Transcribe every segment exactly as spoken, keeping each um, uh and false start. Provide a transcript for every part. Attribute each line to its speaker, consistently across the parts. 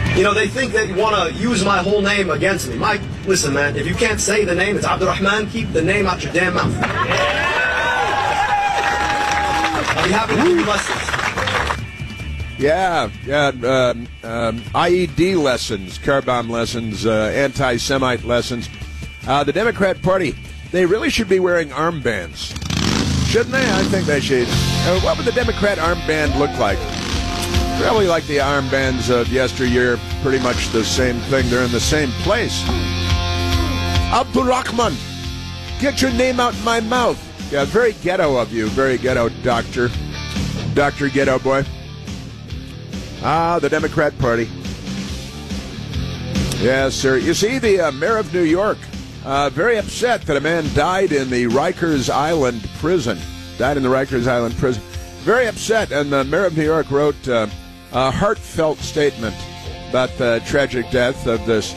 Speaker 1: You know, they think they want to use my whole name against me. Mike, listen, man, if you can't say the name, it's Abdurrahman, keep the name out your damn mouth. I'll be happy to give you lessons.
Speaker 2: Yeah, yeah, um, um, I E D lessons, car bomb lessons, uh, anti-Semite lessons. Uh, the Democrat Party, they really should be wearing armbands. Shouldn't they? I think they should. Uh, what would the Democrat armband look like? Probably like the armbands of yesteryear, pretty much the same thing. They're in the same place. Abdurrahman, get your name out my mouth. Yeah, very ghetto of you, very ghetto, doctor. Doctor Ghetto Boy. Ah, the Democrat Party. Yes, sir. You see, the uh, mayor of New York, uh, very upset that a man died in the Rikers Island prison. Died in the Rikers Island prison. Very upset, and the mayor of New York wrote uh, a heartfelt statement about the tragic death of this,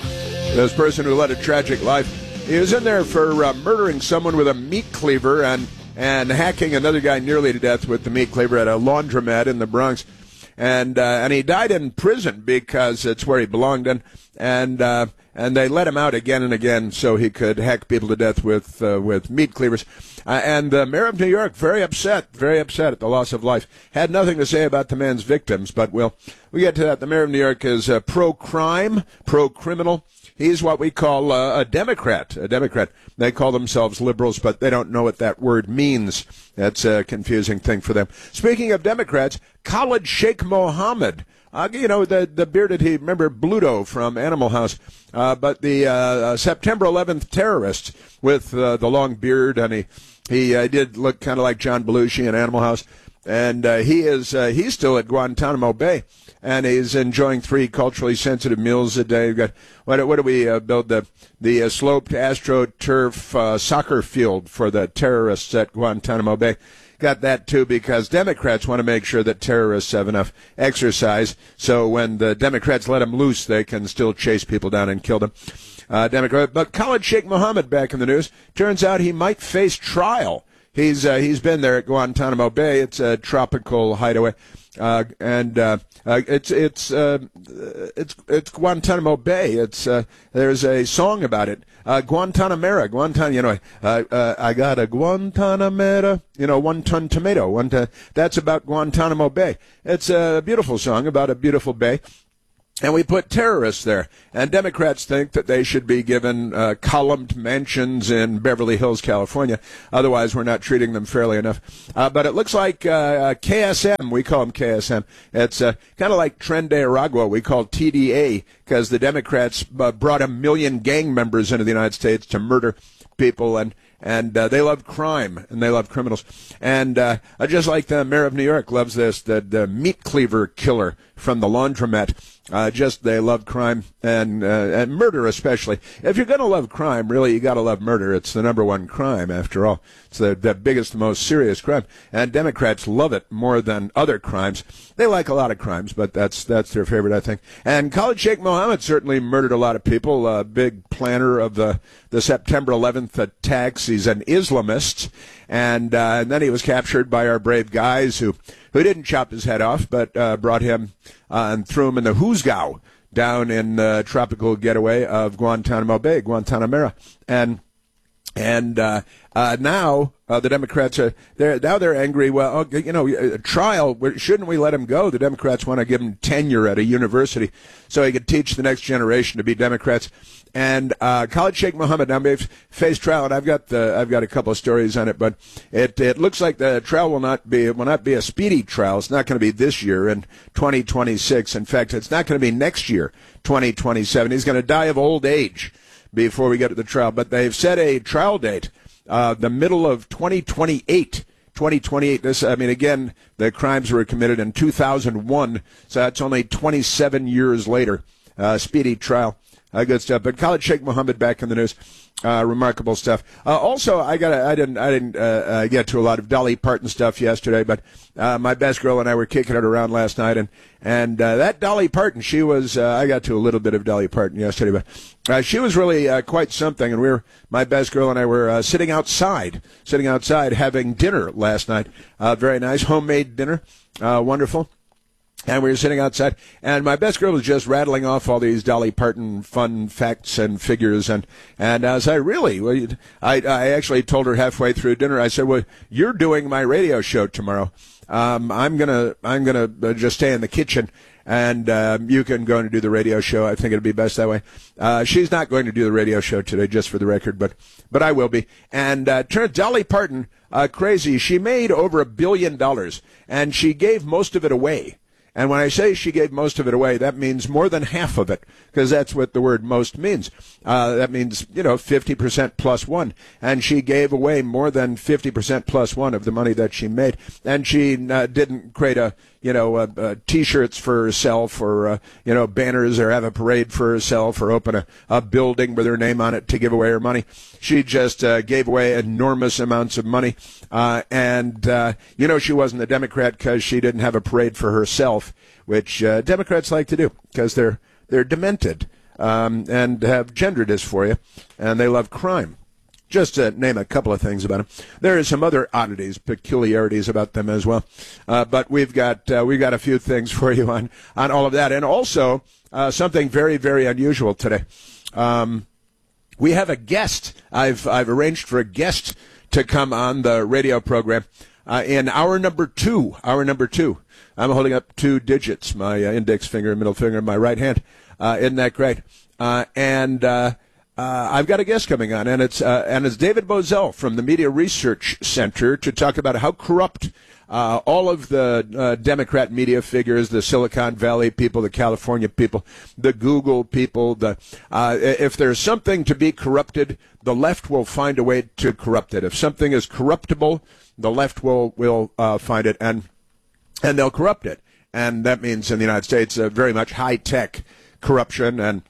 Speaker 2: this person who led a tragic life. He was in there for uh, murdering someone with a meat cleaver and, and hacking another guy nearly to death with the meat cleaver at a laundromat in the Bronx. And uh, and he died in prison because it's where he belonged in, and uh, and they let him out again and again so he could hack people to death with uh, with meat cleavers. Uh, and the mayor of New York, very upset, very upset at the loss of life. Had nothing to say about the man's victims, but we'll we get to that. The mayor of New York is uh, pro-crime, pro-criminal. He's what we call uh, a Democrat. A Democrat. They call themselves liberals, but they don't know what that word means. That's a confusing thing for them. Speaking of Democrats, Khalid Sheikh Mohammed. Uh, you know, the the bearded, he, remember Bluto from Animal House, uh, but the uh, uh, September eleventh terrorist with uh, the long beard, and he, he uh, did look kind of like John Belushi in Animal House, and uh, he is uh, he's still at Guantanamo Bay, and he's enjoying three culturally sensitive meals a day. We've got, what, what do we uh, build, the, the uh, sloped AstroTurf uh, soccer field for the terrorists at Guantanamo Bay. Got that, too, because Democrats want to make sure that terrorists have enough exercise, so when the Democrats let them loose, they can still chase people down and kill them. Uh, Democrat, but Khalid Sheikh Mohammed back in the news. Turns out he might face trial. He's uh, he's been there at Guantanamo Bay. It's a tropical hideaway, uh, and uh, uh, it's it's uh, it's it's Guantanamo Bay. It's uh, there's a song about it. Uh, Guantanamera, Guantan, you know, uh, uh, I got a Guantanamera, you know, one ton tomato, one ton. That's about Guantanamo Bay. It's a beautiful song about a beautiful bay. And we put terrorists there. And Democrats think that they should be given uh, columned mansions in Beverly Hills, California. Otherwise, we're not treating them fairly enough. Uh, but it looks like uh, K S M, we call them K S M. It's uh, kind of like Tren de Aragua, we call T D A, because the Democrats uh, brought a million gang members into the United States to murder people, and and uh, they love crime, and they love criminals. And uh, just like the mayor of New York loves this, the, the meat cleaver killer from the laundromat. Uh, just they love crime and uh, and murder especially. If you're going to love crime, really, you got to love murder. It's the number one crime, after all. It's the, the biggest, most serious crime. And Democrats love it more than other crimes. They like a lot of crimes, but that's that's their favorite, I think. And Khalid Sheikh Mohammed certainly murdered a lot of people. A big planner of the, the September eleventh attacks. He's an Islamist. And, uh, and then he was captured by our brave guys who, who didn't chop his head off, but uh, brought him uh, and threw him in the Hoosgow down in the tropical getaway of Guantanamo Bay, Guantanamera. And and uh, uh, now uh, the Democrats are they're now they're angry. Well, you know, a trial. Shouldn't we let him go? The Democrats want to give him tenure at a university so he could teach the next generation to be Democrats. And uh, Khalid Sheikh Mohammed now may face trial, and I've got the I've got a couple of stories on it, but it it looks like the trial will not be it will not be a speedy trial. It's not going to be this year in twenty twenty-six. In fact, it's not going to be next year, twenty twenty-seven. He's going to die of old age before we get to the trial. But they've set a trial date, uh, the middle of twenty twenty-eight. twenty twenty-eight. This, I mean, again, the crimes were committed in two thousand one, so that's only twenty-seven years later. Uh, speedy trial. Uh, good stuff. But Khalid Sheikh Mohammed back in the news. Uh, remarkable stuff. Uh, also, I got I didn't I didn't uh, uh, get to a lot of Dolly Parton stuff yesterday, but uh, my best girl and I were kicking it around last night, and and uh, that Dolly Parton, she was uh, I got to a little bit of Dolly Parton yesterday, but uh, she was really uh, quite something. And we were my best girl and I were uh, sitting outside, sitting outside having dinner last night. Uh, very nice homemade dinner, uh, wonderful. And we were sitting outside, and my best girl was just rattling off all these Dolly Parton fun facts and figures. And, and I was like, really? Well, you, I, I actually told her halfway through dinner, I said, well, you're doing my radio show tomorrow. Um, I'm gonna, I'm gonna uh, just stay in the kitchen, and um, you can go and do the radio show. I think it'd be best that way. Uh, she's not going to do the radio show today, just for the record, but, but I will be. And uh, turned Dolly Parton uh, crazy. She made over a billion dollars, and she gave most of it away. And when I say she gave most of it away, that means more than half of it, because that's what the word most means. Uh, that means, you know, fifty percent plus one. And she gave away more than fifty percent plus one of the money that she made. And she uh, didn't create a, you know, uh, uh, T-shirts for herself, or, uh, you know, banners, or have a parade for herself, or open a, a building with her name on it to give away her money. She just uh, gave away enormous amounts of money. Uh, and, uh, you know, she wasn't a Democrat because she didn't have a parade for herself, which uh, Democrats like to do because they're they're demented um, and have gender dysphoria, and they love crime. Just to name a couple of things about them. There are some other oddities, peculiarities about them as well. Uh, but we've got uh, we've got a few things for you on, on all of that. And also uh, something very, very unusual today. Um, we have a guest. I've I've arranged for a guest to come on the radio program uh, in hour number two. Hour number two. I'm holding up two digits, my uh, index finger and middle finger in my right hand. Uh, isn't that great? Uh, and... Uh, Uh, I've got a guest coming on, and it's uh, and it's David Bozell from the Media Research Center to talk about how corrupt uh, all of the uh, Democrat media figures, the Silicon Valley people, the California people, the Google people. The uh, if there's something to be corrupted, the left will find a way to corrupt it. If something is corruptible, the left will will uh, find it, and and they'll corrupt it. And that means in the United States, uh, very much high-tech corruption and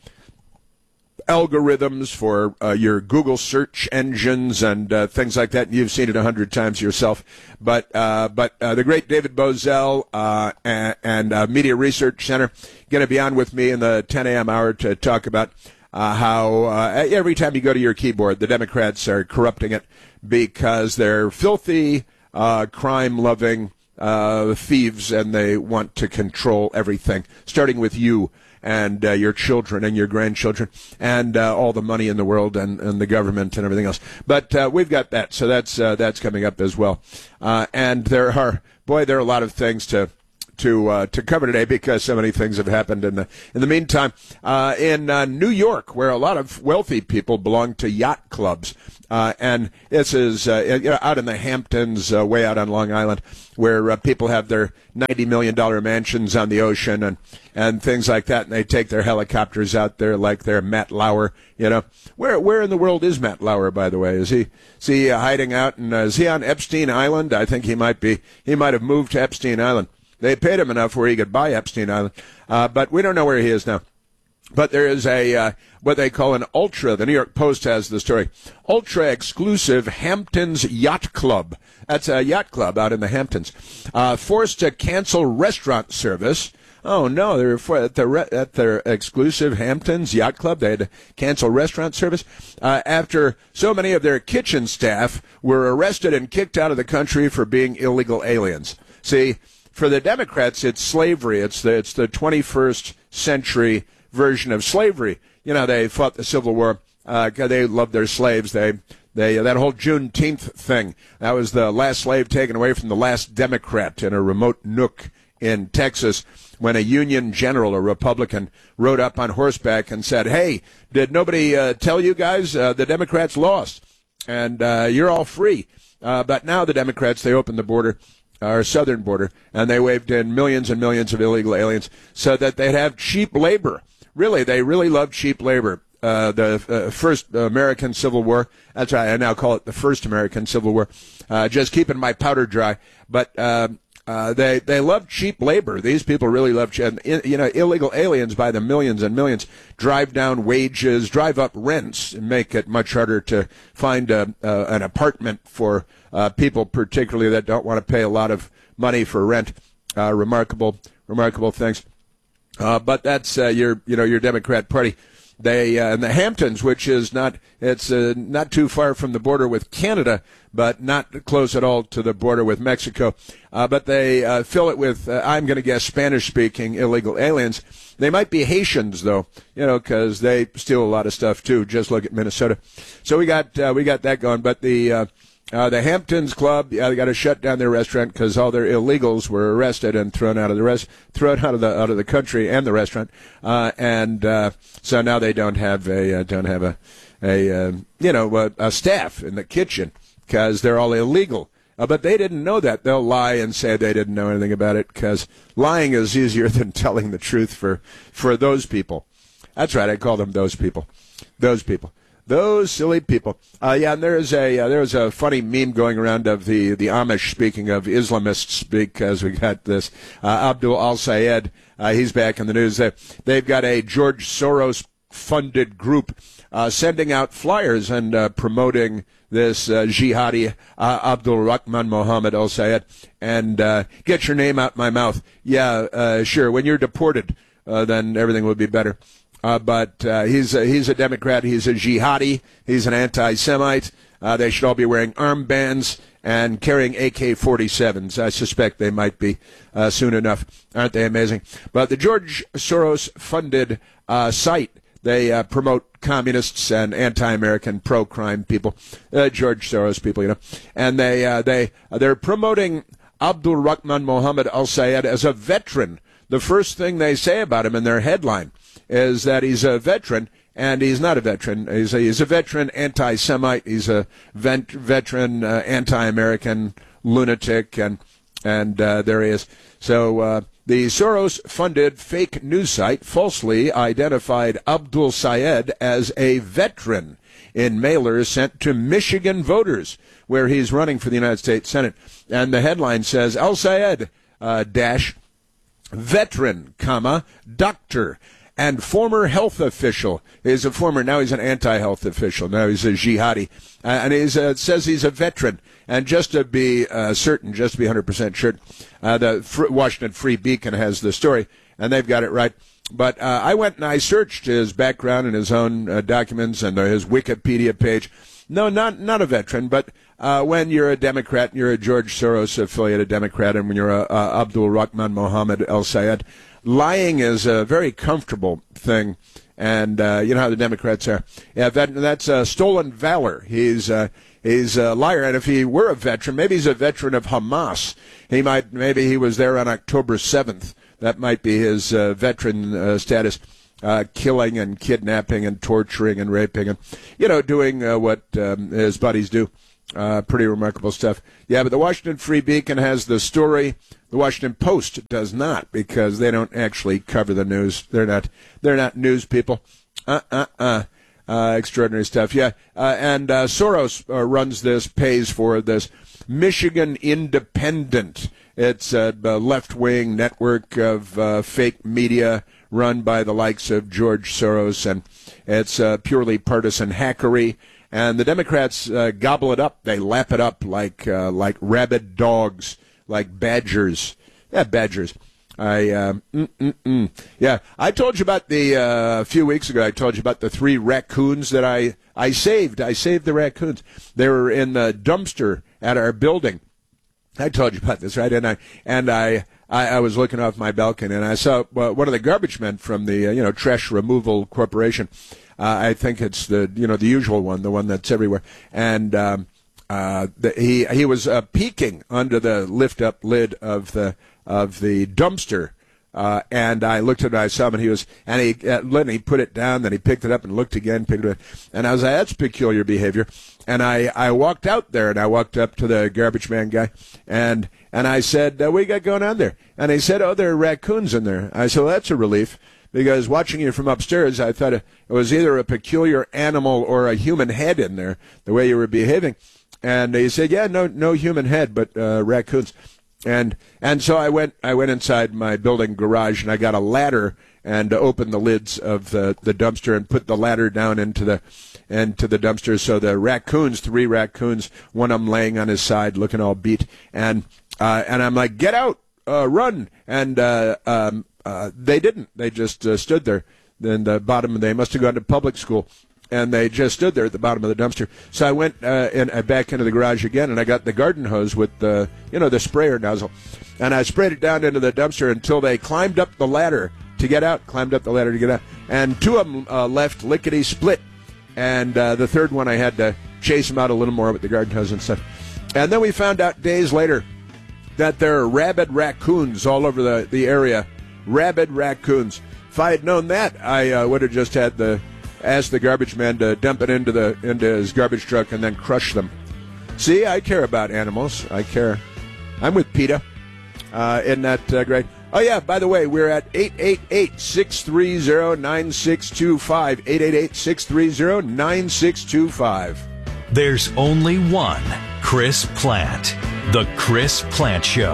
Speaker 2: algorithms for uh, your Google search engines and uh, things like that. You've seen it a hundred times yourself. But uh, but uh, the great David Bozell uh, and, and uh, Media Research Center going to be on with me in the ten a.m. hour to talk about uh, how uh, every time you go to your keyboard, the Democrats are corrupting it because they're filthy, uh, crime-loving uh, thieves, and they want to control everything, starting with you and uh, your children and your grandchildren and uh, all the money in the world and, and the government and everything else. But uh, we've got that, so that's uh, that's coming up as well. Uh, and there are, boy, there are a lot of things to to uh, to cover today because so many things have happened in the in the meantime. Uh, in uh, New York, where a lot of wealthy people belong to yacht clubs, uh, and this is uh, you know, out in the Hamptons, uh, way out on Long Island, where uh, people have their ninety million dollars mansions on the ocean and, and things like that, and they take their helicopters out there like they're Matt Lauer. You know, where where in the world is Matt Lauer, by the way? Is he is he uh, hiding out? And uh, is he on Epstein Island? I think he might be. He might have moved to Epstein Island. They paid him enough where he could buy Epstein Island, uh, but we don't know where he is now. But there is a uh, what they call an ultra. The New York Post has the story. Ultra exclusive Hamptons Yacht Club. That's a yacht club out in the Hamptons. Uh, forced to cancel restaurant service. Oh no, they're for, at their at their exclusive Hamptons Yacht Club. They had to cancel restaurant service uh, after so many of their kitchen staff were arrested and kicked out of the country for being illegal aliens. See, for the Democrats, it's slavery. It's the it's the twenty-first century version of slavery. You know, they fought the Civil War. Uh, they loved their slaves. They they that whole Juneteenth thing. That was the last slave taken away from the last Democrat in a remote nook in Texas, when a Union general, a Republican, rode up on horseback and said, "Hey, did nobody uh, tell you guys uh, the Democrats lost, and uh, you're all free?" Uh, but now the Democrats, they opened the border, our southern border, and they waved in millions and millions of illegal aliens so that they'd have cheap labor. Really, they really love cheap labor. Uh, the uh, first American Civil War, that's right, I now call it the first American Civil War, uh, just keeping my powder dry. But uh, uh, they they love cheap labor. These people really love, and you know, illegal aliens by the millions and millions drive down wages, drive up rents, and make it much harder to find a, uh, an apartment for uh, people, particularly that don't want to pay a lot of money for rent. Uh, remarkable, remarkable things. Uh, but that's uh, your, you know, your Democrat Party. They uh, in the Hamptons, which is not it's uh, not too far from the border with Canada, but not close at all to the border with Mexico. Uh, but they uh, fill it with, uh, I'm going to guess, Spanish-speaking illegal aliens. They might be Haitians, though, you know, because they steal a lot of stuff too. Just look at Minnesota. So we got uh, we got that going. But the uh, uh, the Hamptons Club, yeah, they got to shut down their restaurant because all their illegals were arrested and thrown out of the rest, thrown out of the out of the country and the restaurant. Uh, and uh, so now they don't have a uh, don't have a a uh, you know a, a staff in the kitchen because they're all illegal. Uh, but they didn't know that. They'll lie and say they didn't know anything about it because lying is easier than telling the truth for, for those people. That's right. I call them those people. Those people. Those silly people. Uh, yeah, and there's a uh, there's a funny meme going around of the, the Amish, speaking of Islamists, because we got this uh, Abdul Al-Sayed. Uh, he's back in the news. They, they've got a George Soros-funded group uh, sending out flyers and uh, promoting this uh, jihadi, uh, Abdul Rahman Mohammed Al-Sayed, and uh, get your name out my mouth. Yeah, uh, sure, when you're deported, uh, then everything will be better. Uh, but uh, he's, a, he's a Democrat, he's a jihadi, he's an anti-Semite. Uh, they should all be wearing armbands and carrying A K forty-sevens. I suspect they might be uh, soon enough. Aren't they amazing? But the George Soros-funded uh, site, they uh, promote communists and anti-American pro-crime people, uh, George Soros people, you know, and they uh, they they're promoting Abdul Rahman Mohammed Al-Sayed as a veteran. The first thing they say about him in their headline is that he's a veteran, and he's not a veteran. He's a, he's a veteran anti-Semite. He's a vet, veteran uh, anti-American lunatic, and and uh, there he is. So. Uh, The Soros-funded fake news site falsely identified Abdul Sayed as a veteran in mailers sent to Michigan voters, where he's running for the United States Senate. And the headline says, Al-Sayed, uh, dash, veteran, comma, doctor, and former health official. He's a former, now he's an anti-health official. Now he's a jihadi. Uh, and he uh, says he's a veteran. And just to be uh, certain, just to be one hundred percent sure, uh, the F- Washington Free Beacon has the story, and they've got it right. But uh, I went and I searched his background and his own uh, documents and uh, his Wikipedia page. No, not not a veteran, but uh, when you're a Democrat and you're a George Soros-affiliated Democrat, and when you're a, a Abdul Rahman Mohammed Al-Sayed, lying is a very comfortable thing. And uh, you know how the Democrats are. Yeah, that, that's uh, stolen valor. He's uh, he's a liar. And if he were a veteran, maybe he's a veteran of Hamas. He might, maybe he was there on October seventh. That might be his uh, veteran uh, status, uh, killing and kidnapping and torturing and raping and, you know, doing uh, what um, his buddies do. Uh, pretty remarkable stuff. Yeah, but the Washington Free Beacon has the story. The Washington Post does not, because they don't actually cover the news. They're not. They're not news people. Uh, uh, uh. Uh, extraordinary stuff. Yeah, uh, and uh, Soros uh, runs this, pays for this. Michigan Independent. It's a, a left-wing network of uh, fake media run by the likes of George Soros, and it's uh, purely partisan hackery. And the Democrats uh, gobble it up. They lap it up like uh, like rabid dogs, like badgers. Yeah, badgers. I uh, mm, mm, mm. yeah. I told you about the uh, a few weeks ago. I told you about the three raccoons that I I saved. I saved the raccoons. They were in the dumpster at our building. I told you about this, right? And I and I. I, I was looking off my balcony, and I saw uh, one of the garbage men from the uh, you know Trash Removal Corporation. Uh, I think it's the you know the usual one, the one that's everywhere. And um, uh, the, he he was uh, peeking under the lift-up lid of the of the dumpster, uh, and I looked at it. I saw him, and he was and he uh, then he put it down. Then he picked it up and looked again, picked it up, and I was like, that's peculiar behavior. And I, I walked out there, and I walked up to the garbage man guy, and and I said, uh, what you got going on there? And he said, oh, there are raccoons in there. I said, well, that's a relief. Because watching you from upstairs, I thought it was either a peculiar animal or a human head in there, the way you were behaving. And he said, yeah, no no human head, but uh, raccoons. And and so I went I went inside my building garage, and I got a ladder and opened the lids of the, the dumpster and put the ladder down into the into the dumpster. So the raccoons, three raccoons, one of them laying on his side, looking all beat. And, uh, and I'm like, get out, uh, run. And uh, um, uh, they didn't. They just uh, stood there. in the bottom. They must have gone to public school, and they just stood there at the bottom of the dumpster. So I went uh, in, uh, back into the garage again, and I got the garden hose with the, you know, the sprayer nozzle, and I sprayed it down into the dumpster until they climbed up the ladder to get out, climbed up the ladder to get out, and two of them uh, left lickety-split, and uh, the third one I had to chase them out a little more with the garden hose and stuff. And then we found out days later that there are rabid raccoons all over the, the area. Rabid raccoons. If I had known that, I uh, would have just had the asked the garbage man to dump it into the into his garbage truck and then crush them. See, I care about animals. I care. I'm with PETA. Uh, isn't that uh, great? Oh, yeah, by the way, we're at eight eight eight, six three zero, nine six two five. eight eight eight, six three zero, nine six two five.
Speaker 3: There's only one Chris Plante. The Chris Plante Show.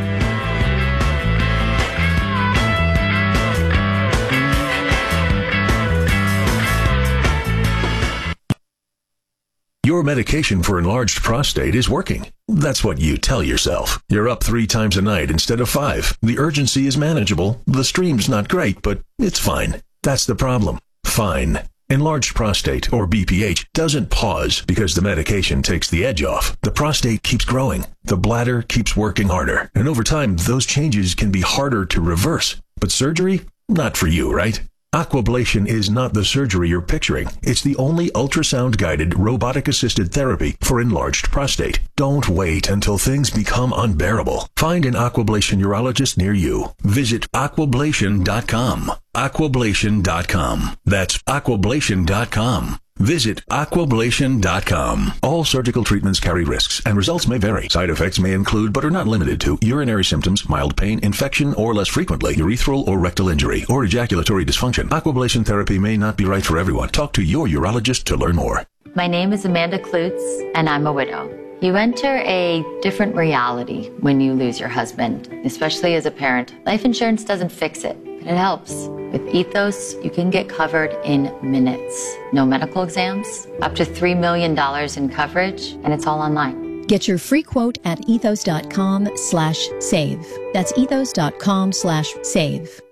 Speaker 4: Your medication for enlarged prostate is working. That's what you tell yourself. You're up three times a night instead of five. The urgency is manageable. The stream's not great, but it's fine. That's the problem. Fine. Enlarged prostate, or B P H, doesn't pause because the medication takes the edge off. The prostate keeps growing. The bladder keeps working harder. And over time, those changes can be harder to reverse. But surgery? Not for you, right? Aquablation is not the surgery you're picturing. It's the only ultrasound-guided, robotic-assisted therapy for enlarged prostate. Don't wait until things become unbearable. Find an Aquablation urologist near you. Visit aquablation dot com. aquablation dot com. That's aquablation dot com. Visit aquablation dot com. All surgical treatments carry risks, and results may vary. Side effects may include, but are not limited to, urinary symptoms, mild pain, infection, or less frequently, urethral or rectal injury, or ejaculatory dysfunction. Aquablation therapy may not be right for everyone. Talk to your urologist to learn more.
Speaker 5: My name is Amanda Klutz, and I'm a widow. You enter a different reality when you lose your husband, especially as a parent. Life insurance doesn't fix it, but it helps. With Ethos, you can get covered in minutes. No medical exams, up to three million dollars in coverage, and it's all online.
Speaker 6: Get your free quote at ethos.com slash save. That's ethos.com slash save.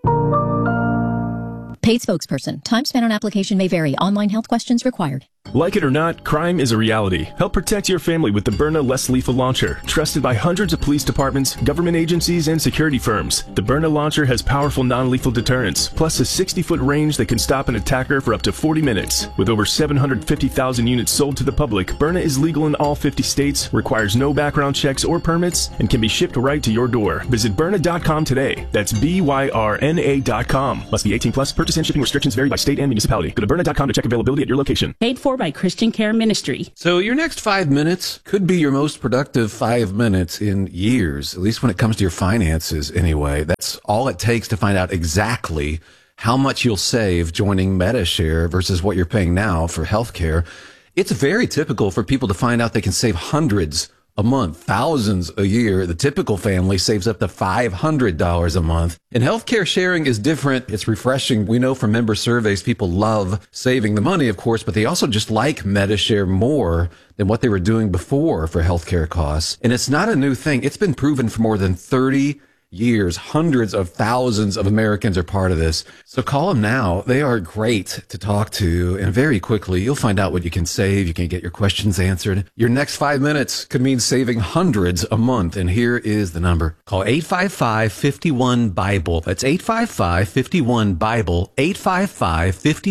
Speaker 6: Paid spokesperson. Time spent on application may vary. Online health questions required.
Speaker 7: Like it or not, crime is a reality. Help protect your family with the Byrna Less Lethal Launcher. Trusted by hundreds of police departments, government agencies, and security firms. The Byrna Launcher has powerful non-lethal deterrence, plus a sixty-foot range that can stop an attacker for up to forty minutes. With over seven hundred fifty thousand units sold to the public, Byrna is legal in all fifty states, requires no background checks or permits, and can be shipped right to your door. Visit Byrna dot com today. That's B Y R N A dot com. Must be eighteen plus. Purchase and shipping restrictions vary by state and municipality. Go to Byrna dot com to check availability at your location.
Speaker 8: Paid for by Christian Care Ministry.
Speaker 9: So your next five minutes could be your most productive five minutes in years, at least when it comes to your finances anyway. That's all it takes to find out exactly how much you'll save joining MediShare versus what you're paying now for healthcare. It's very typical for people to find out they can save hundreds a month, thousands a year. The typical family saves up to five hundred dollars a month. And healthcare sharing is different. It's refreshing. We know from member surveys, people love saving the money, of course, but they also just like MediShare more than what they were doing before for healthcare costs. And it's not a new thing. It's been proven for more than thirty years. Hundreds of thousands of Americans are part of this. So call them now. They are great to talk to. And very quickly, you'll find out what you can save. You can get your questions answered. Your next five minutes could mean saving hundreds a month. And here is the number. Call eight five five, five one, BIBLE. That's eight five five, five one, BIBLE. eight five five, five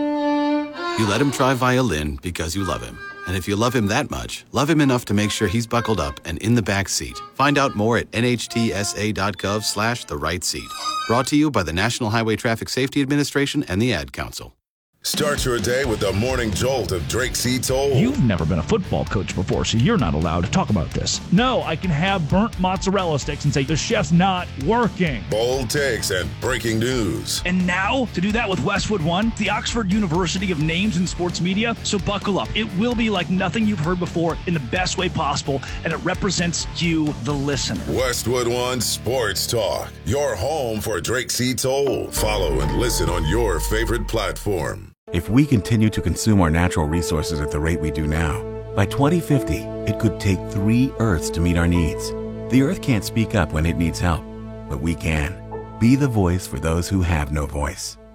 Speaker 9: one.
Speaker 10: You let him try violin because you love him. And if you love him that much, love him enough to make sure he's buckled up and in the back seat. Find out more at N H T S A dot gov slash the right seat. Brought to you by the National Highway Traffic Safety Administration and the Ad Council.
Speaker 11: Start your day with the morning jolt of Drake C. Toll.
Speaker 12: You've never been a football coach before, so you're not allowed to talk about this. No, I can have burnt mozzarella sticks and say, the chef's not working.
Speaker 11: Bold takes and breaking news.
Speaker 12: And now, to do that with Westwood One, the Oxford University of Names in Sports Media, so buckle up. It will be like nothing you've heard before in the best way possible, and it represents you, the listener.
Speaker 11: Westwood One Sports Talk, your home for Drake C. Toll. Follow and listen on your favorite platform.
Speaker 13: If we continue to consume our natural resources at the rate we do now, by twenty fifty, it could take three Earths to meet our needs. The Earth can't speak up when it needs help, but we can. Be the voice for those who have no voice.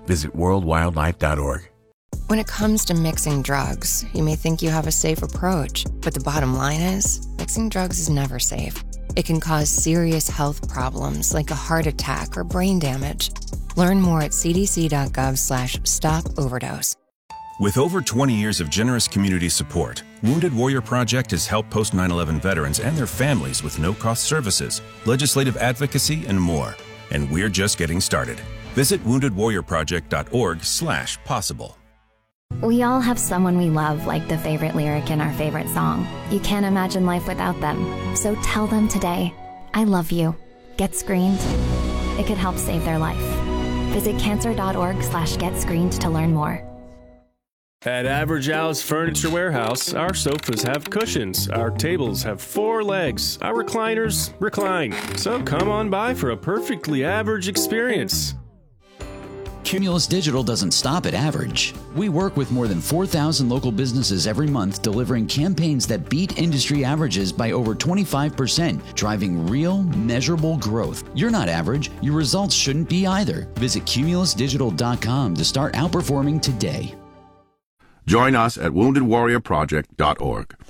Speaker 13: Visit world wildlife dot org.
Speaker 14: When it comes to mixing drugs, you may think you have a safe approach, but the bottom line is, mixing drugs is never safe. It can cause serious health problems like a heart attack or brain damage. Learn more at c d c dot gov slash stop overdose.
Speaker 15: With over twenty years of generous community support, Wounded Warrior Project has helped post nine eleven veterans and their families with no-cost services, legislative advocacy, and more. And we're just getting started. Visit wounded warrior project dot org slash possible.
Speaker 16: We all have someone we love, like the favorite lyric in our favorite song. You can't imagine life without them. So tell them today, I love you. Get screened. It could help save their life. Visit cancer dot org slash get screened to learn more.
Speaker 7: At Average Al's Furniture Warehouse, our sofas have cushions, our tables have four legs, our recliners recline. So come on by for a perfectly average experience.
Speaker 17: Cumulus Digital doesn't stop at average. We work with more than four thousand local businesses every month, delivering campaigns that beat industry averages by over twenty-five percent, driving real, measurable growth. You're not average. Your results shouldn't be either. Visit cumulus digital dot com to start outperforming today.
Speaker 18: Join us at wounded warrior project dot org.